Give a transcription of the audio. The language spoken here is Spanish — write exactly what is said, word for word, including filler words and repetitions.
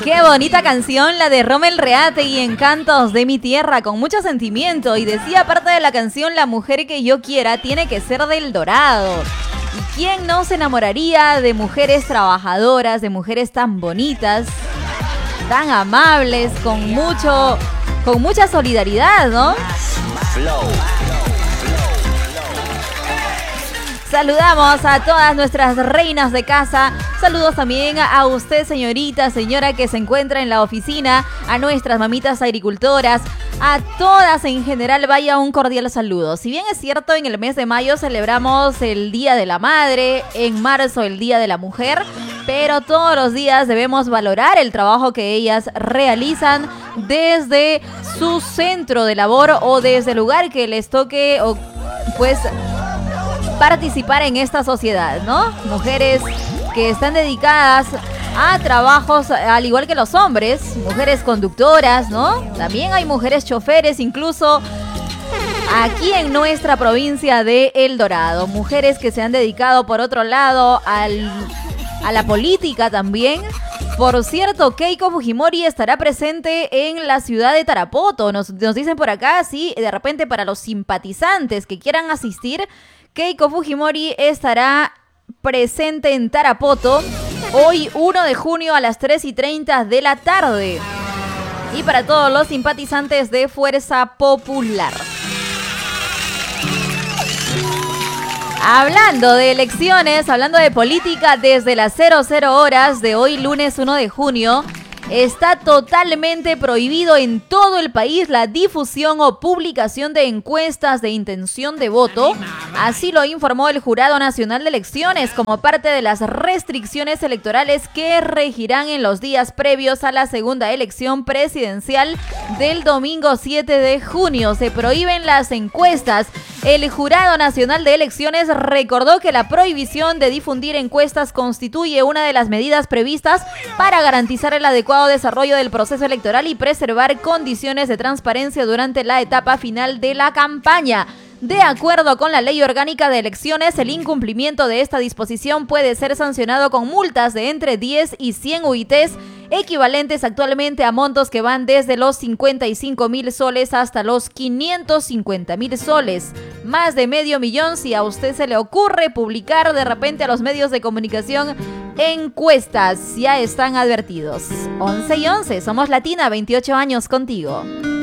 Qué bonita canción la de Rommel Reategui, Encantos de mi tierra, con mucho sentimiento. Y decía parte de la canción, la mujer que yo quiera tiene que ser del Dorado. ¿Y quién no se enamoraría de mujeres trabajadoras, de mujeres tan bonitas, tan amables, con mucho, con mucha solidaridad, ¿no? Saludamos a todas nuestras reinas de casa. Saludos también a usted, señorita, señora que se encuentra en la oficina, a nuestras mamitas agricultoras, a todas en general, vaya un cordial saludo. Si bien es cierto, en el mes de mayo celebramos el Día de la Madre, en marzo el Día de la Mujer, pero todos los días debemos valorar el trabajo que ellas realizan desde su centro de labor o desde el lugar que les toque, o pues participar en esta sociedad, ¿no? Mujeres que están dedicadas a trabajos al igual que los hombres, mujeres conductoras, ¿no? También hay mujeres choferes, incluso aquí en nuestra provincia de El Dorado. Mujeres que se han dedicado, por otro lado, al, a la política también. Por cierto, Keiko Fujimori estará presente en la ciudad de Tarapoto. Nos, nos dicen por acá, sí, de repente para los simpatizantes que quieran asistir, Keiko Fujimori estará presente en Tarapoto hoy uno de junio a las tres y treinta de la tarde. Y para todos los simpatizantes de Fuerza Popular. Hablando de elecciones, hablando de política, desde las cero cero horas de hoy, lunes uno de junio, está totalmente prohibido en todo el país la difusión o publicación de encuestas de intención de voto. Así lo informó el Jurado Nacional de Elecciones como parte de las restricciones electorales que regirán en los días previos a la segunda elección presidencial del domingo siete de junio. Se prohíben las encuestas. El Jurado Nacional de Elecciones recordó que la prohibición de difundir encuestas constituye una de las medidas previstas para garantizar el adecuado desarrollo del proceso electoral y preservar condiciones de transparencia durante la etapa final de la campaña. De acuerdo con la Ley Orgánica de Elecciones, el incumplimiento de esta disposición puede ser sancionado con multas de entre diez y cien U I Tes, equivalentes actualmente a montos que van desde los cincuenta y cinco mil soles hasta los quinientos cincuenta mil soles. Más de medio millón si a usted se le ocurre publicar de repente a los medios de comunicación encuestas. Ya están advertidos. once y once, somos Latina, veintiocho años contigo.